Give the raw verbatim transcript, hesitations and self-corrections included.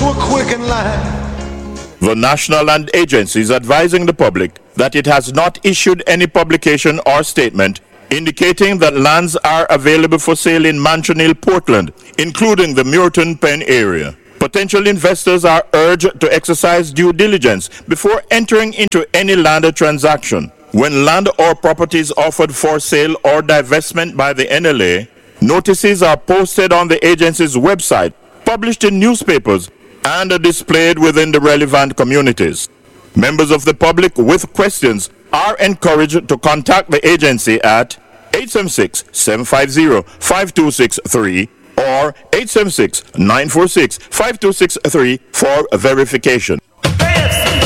were quick and light. The National Land Agency is advising the public that it has not issued any publication or statement indicating that lands are available for sale in Mansion Hill, Portland, including the Muirton Penn area. Potential investors are urged to exercise due diligence before entering into any land transaction. When land or property is offered for sale or divestment by the N L A, notices are posted on the agency's website, published in newspapers, and are displayed within the relevant communities. Members of the public with questions are encouraged to contact the agency at eight seven six, seven five zero, five two six three or eight seven six, nine four six, five two six three for verification.